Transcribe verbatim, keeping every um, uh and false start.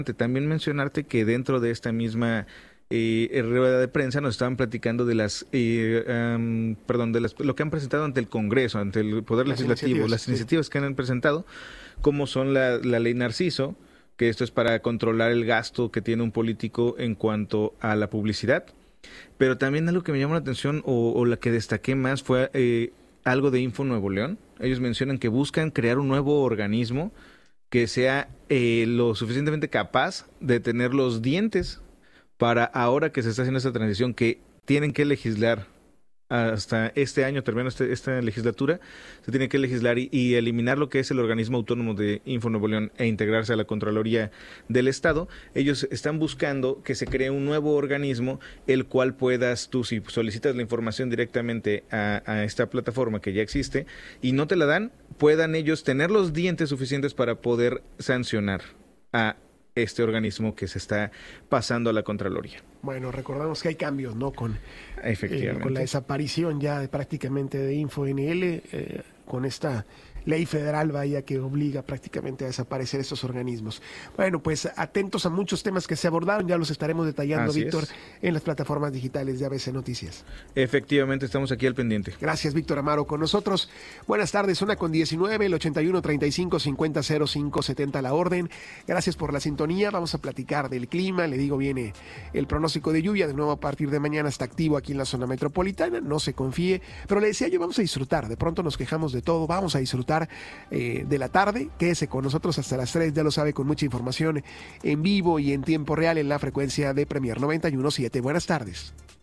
También mencionarte que dentro de esta misma eh, rueda de prensa nos estaban platicando de las, eh, um, perdón, de las, lo que han presentado ante el Congreso, ante el Poder Las Legislativo, iniciativas, las sí. iniciativas que han presentado, como son la, la ley Narciso, que esto es para controlar el gasto que tiene un político en cuanto a la publicidad. Pero también algo que me llamó la atención o, o la que destaqué más fue eh, algo de Info Nuevo León. Ellos mencionan que buscan crear un nuevo organismo que sea eh, lo suficientemente capaz de tener los dientes para ahora que se está haciendo esta transición, que tienen que legislar hasta este año, terminando este, esta legislatura, se tiene que legislar y, y eliminar lo que es el organismo autónomo de Info Nuevo León e integrarse a la Contraloría del Estado. Ellos están buscando que se cree un nuevo organismo, el cual puedas tú, si solicitas la información directamente a, a esta plataforma que ya existe y no te la dan, puedan ellos tener los dientes suficientes para poder sancionar a este organismo que se está pasando a la Contraloría. Bueno, recordamos que hay cambios, ¿no? Con, Efectivamente. eh, con la desaparición ya de, prácticamente de InfoNL, eh, con esta ley federal, vaya, que obliga prácticamente a desaparecer estos organismos. Bueno, pues atentos a muchos temas que se abordaron, ya los estaremos detallando, Así Víctor, es. en las plataformas digitales de A B C Noticias. Efectivamente, estamos aquí al pendiente. Gracias, Víctor Amaro, con nosotros. Buenas tardes, una con diecinueve, el ochenta y uno, treinta y cinco, cincuenta, cero cinco, setenta la orden. Gracias por la sintonía, vamos a platicar del clima, le digo, viene el pronóstico de lluvia, de nuevo a partir de mañana está activo aquí en la zona metropolitana, no se confíe, pero le decía yo, vamos a disfrutar, de pronto nos quejamos de todo, vamos a disfrutar eh, de la tarde, quédese con nosotros hasta las tres, ya lo sabe, con mucha información en vivo y en tiempo real en la frecuencia de Premier noventa y uno punto siete. Buenas tardes.